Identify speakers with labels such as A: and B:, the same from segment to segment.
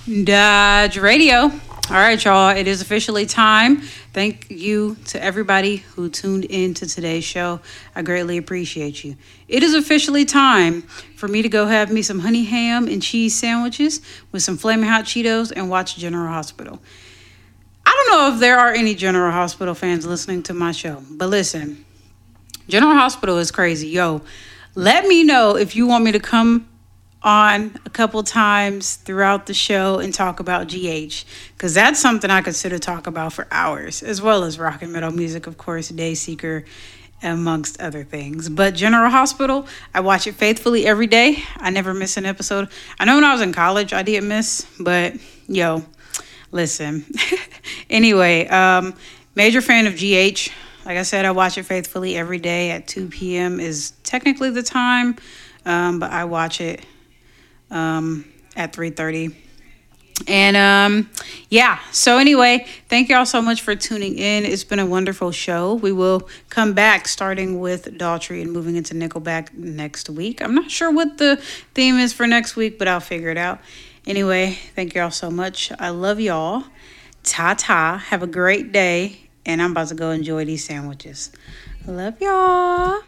A: Dodge Radio. All right, y'all. It is officially time. Thank you to everybody who tuned in to today's show. I greatly appreciate you. It is officially time for me to go have me some honey ham and cheese sandwiches with some Flaming Hot Cheetos and watch General Hospital. I don't know if there are any General Hospital fans listening to my show, but listen, General Hospital is crazy. Yo, let me know if you want me to come on a couple times throughout the show and talk about GH, because that's something I consider talk about for hours, as well as rock and metal music, of course, Dayseeker, amongst other things. But General Hospital, I watch it faithfully every day. I never miss an episode. I know when I was in college I did miss, but yo, listen. Anyway, major fan of GH. Like I said, I watch it faithfully every day at 2 p.m. is technically the time, but I watch it at 3:30. And yeah, so anyway, thank y'all so much for tuning in. It's been a wonderful show. We will come back starting with Daughtry and moving into Nickelback next week. I'm not sure what the theme is for next week, but I'll figure it out. Anyway, thank y'all so much. I love y'all. Ta-ta. Have a great day. And I'm about to go enjoy these sandwiches. I love y'all.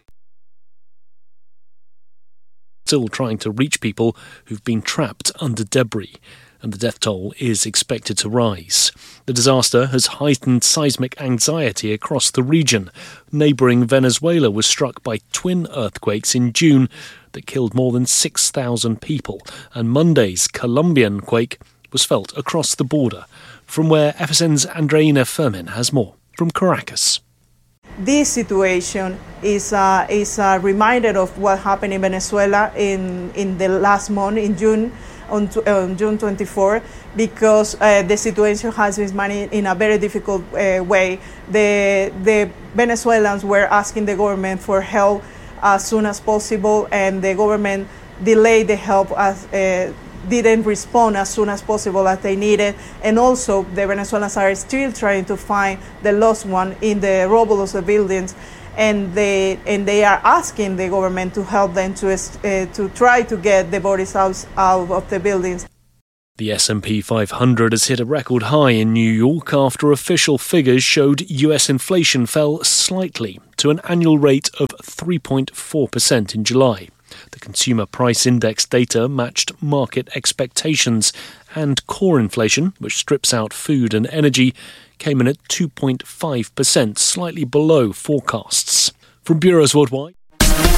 B: Still trying to reach people who've been trapped under debris, and the death toll is expected to rise. The disaster has heightened seismic anxiety across the region. Neighbouring Venezuela was struck by twin earthquakes in June that killed more than 6,000 people, and Monday's Colombian quake was felt across the border. From where FSN's Andreina Fermin has more from Caracas.
C: This situation is a reminder of what happened in Venezuela in the last month, in June, on June 24, because the situation has been managed in a very difficult way. The Venezuelans were asking the government for help as soon as possible, and the government delayed the help didn't respond as soon as possible as they needed, and also the Venezuelans are still trying to find the lost one in the rubble of the buildings, and they are asking the government to help them to try to get the bodies out of the buildings.
B: The S&P 500 has hit a record high in New York after official figures showed US inflation fell slightly to an annual rate of 3.4% in July. The Consumer Price Index data matched market expectations, and core inflation, which strips out food and energy, came in at 2.5%, slightly below forecasts. From Bureaus Worldwide.